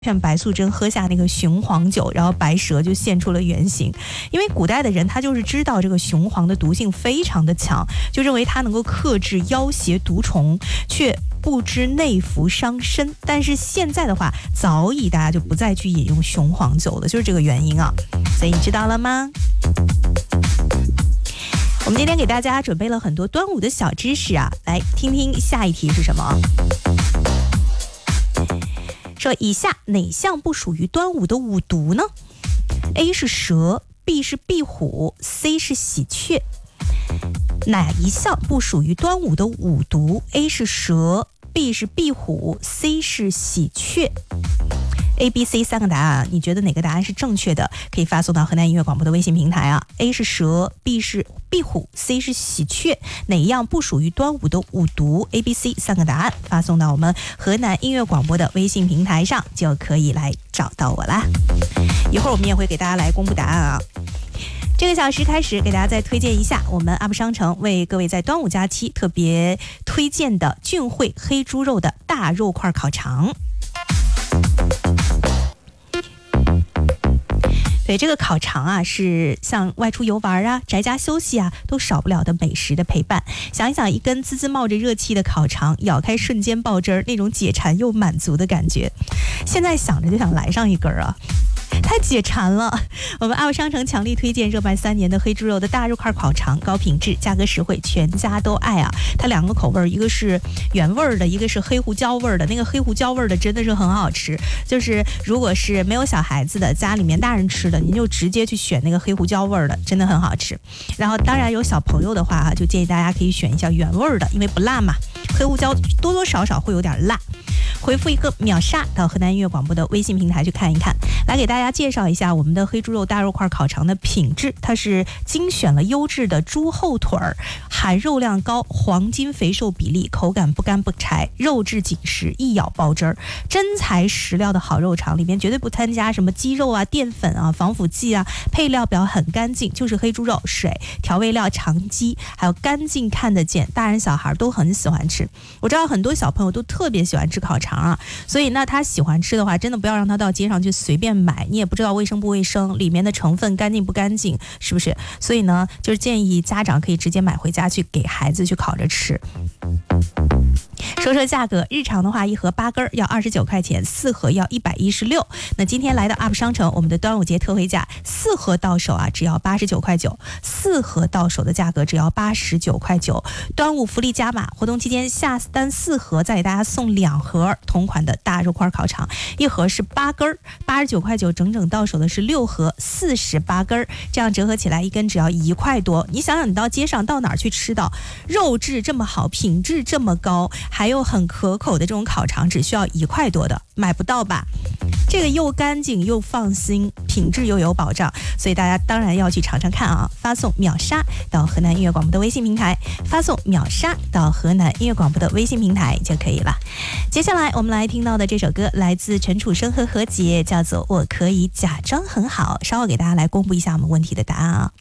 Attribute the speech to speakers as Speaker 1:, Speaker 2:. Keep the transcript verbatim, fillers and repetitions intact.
Speaker 1: 片白素贞喝下那个雄黄酒，然后白蛇就现出了原形。因为古代的人他就是知道这个雄黄的毒性非常的强，就认为它能够克制妖邪毒虫，却不知内服伤身。但是现在的话，早已大家就不再去饮用雄黄酒了，就是这个原因啊。所以你知道了吗？我们今天给大家准备了很多端午的小知识啊，来听听下一题是什么。说以下哪项不属于端午的五毒呢？ A 是蛇， B 是壁虎， C 是喜鹊。哪一项不属于端午的五毒？ A 是蛇， B 是壁虎， C 是喜鹊。A、B、C 三个答案，你觉得哪个答案是正确的？可以发送到河南音乐广播的微信平台啊。A 是蛇， B 是壁虎， C 是喜鹊。哪一样不属于端午的五毒？ A、B、C 三个答案发送到我们河南音乐广播的微信平台上，就可以来找到我啦。一会儿我们也会给大家来公布答案啊。这个小时开始，给大家再推荐一下我们 U P 商城为各位在端午假期特别推荐的俊汇黑猪肉的大肉块烤肠。对，这个烤肠啊，是像外出游玩啊、宅家休息啊，都少不了的美食的陪伴。想一想，一根滋滋冒着热气的烤肠，咬开瞬间爆汁儿，那种解馋又满足的感觉，现在想着就想来上一根啊！太解馋了！我们 U P 商城强力推荐热卖三年的黑猪肉的大肉块烤肠，高品质，价格实惠，全家都爱啊！它两个口味，一个是原味的，一个是黑胡椒味的。那个黑胡椒味的真的是很好吃，就是如果是没有小孩子的，家里面大人吃的，您就直接去选那个黑胡椒味的，真的很好吃。然后当然有小朋友的话哈，就建议大家可以选一下原味的，因为不辣嘛，黑胡椒多多少少会有点辣。回复一个秒杀到河南音乐广播的微信平台去看一看，来给大家介绍一下我们的黑猪肉大肉块烤肠的品质。它是精选了优质的猪后腿儿，含肉量高，黄金肥瘦比例，口感不干不柴，肉质紧实，一咬爆汁儿，真材实料的好肉肠，里面绝对不添加什么鸡肉啊、淀粉啊、防腐剂啊，配料表很干净，就是黑猪肉、水、调味料、长鸡，还有干净看得见，大人小孩都很喜欢吃。我知道很多小朋友都特别喜欢吃烤肠啊，所以那他喜欢吃的话，真的不要让他到街上去随便买，你也不知道卫生不卫生，里面的成分干净不干净，是不是？所以呢，就是建议家长可以直接买回家去给孩子去烤着吃。说说价格，日常的话一盒八根要二十九块钱，四盒要一百一十六。那今天来到 U P 商城，我们的端午节特惠价，四盒到手啊只要八十九块九，四盒到手的价格只要八十九块九。端午福利加码，活动期间下单四盒再给大家送两盒同款的大肉块烤肠，一盒是八根，八十九块九，整整到手的是六盒，四十八根，这样折合起来一根只要一块多。你想想，你到街上到哪儿去吃到肉质这么好，品质这么高，还有很可口的这种烤肠，只需要一块多的，买不到吧？这个又干净又放心，品质又有保障，所以大家当然要去尝尝看啊！发送秒杀到河南音乐广播的微信平台，发送秒杀到河南音乐广播的微信平台就可以了。接下来我们来听到的这首歌来自陈楚生和何洁，叫做《我可以假装很好》。稍后给大家来公布一下我们问题的答案啊。